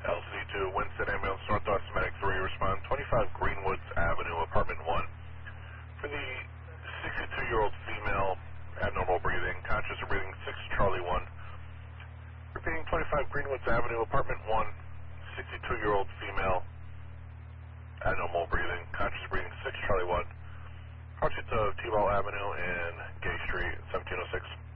LC2, Winston Ambulance, Northwest Medic 3, respond 25 Greenwoods Avenue, Apartment 1. For the 62-year-old female, abnormal breathing, conscious of breathing, 6 Charlie 1. Repeating 25 Greenwoods Avenue, Apartment 1, 62-year-old female, abnormal breathing, conscious of breathing, 6 Charlie 1. Approaching to T-Ball Avenue and Gay Street, 1706.